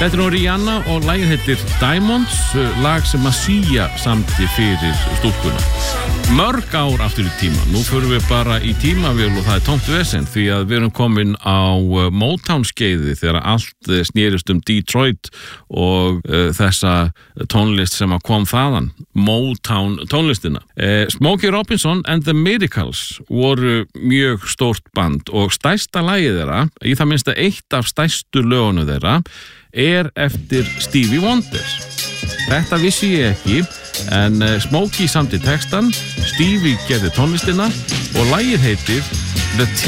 Þetta er nú Rihanna og lagið heitir Diamonds, lag sem að Sia samdi fyrir stúlkuna. Mörg ár aftur í tíma. Nú förum við bara í tímavél og það er tómt vesen því að við erum komin á Motown-skeiði þegar allt snerist Detroit og þessa tónlist sem að kom þaðan, Motown-tónlistina. Smokey Robinson and the Miracles voru mjög stórt band og stærsta lagið þeirra, í það minnsta eitt af stærstu lögunum þeirra, er eftir Stevie Wonder. Þetta vissi ég ekki, en Smokey samdi textan, Stevie gerði tónlistina og lagið heitir The